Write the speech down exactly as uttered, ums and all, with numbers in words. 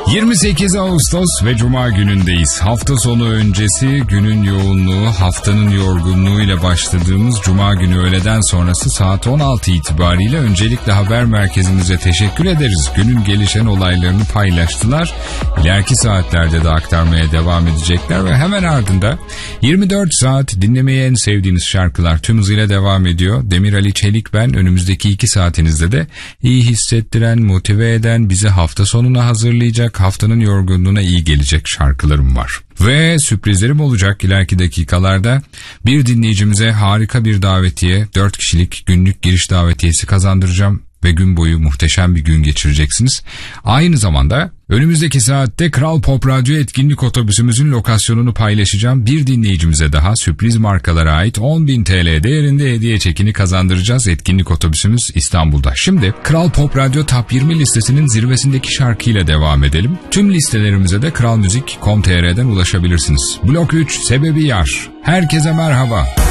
yirmi sekiz Ağustos ve Cuma günündeyiz. Hafta sonu öncesi, günün yoğunluğu, haftanın yorgunluğuyla başladığımız Cuma günü öğleden sonrası saat on altı itibariyle öncelikle haber merkezimize teşekkür ederiz. Günün gelişen olaylarını paylaştılar. İleriki saatlerde de aktarmaya devam edecekler ve hemen ardında yirmi dört saat dinlemeyi en sevdiğiniz şarkılar tüm hızıyla devam ediyor. Demir Ali Çelik ben. Önümüzdeki iki saatinizde de iyi hissettiren, motive eden, bizi hafta sonuna hazırlayacak, haftanın yorgunluğuna iyi gelecek şarkılarım var. Ve sürprizlerim olacak ileriki dakikalarda. Bir dinleyicimize harika bir davetiye, dört kişilik günlük giriş davetiyesi kazandıracağım ve gün boyu muhteşem bir gün geçireceksiniz. Aynı zamanda önümüzdeki saatte Kral Pop Radyo etkinlik otobüsümüzün lokasyonunu paylaşacağım. Bir dinleyicimize daha sürpriz markalara ait on bin T L değerinde hediye çekini kazandıracağız. Etkinlik otobüsümüz İstanbul'da. Şimdi Kral Pop Radyo Top yirmi listesinin zirvesindeki şarkıyla devam edelim. Tüm listelerimize de kralmuzik nokta com nokta tr'den ulaşabilirsiniz. Blok üç, Sebebi Yar. Herkese merhaba.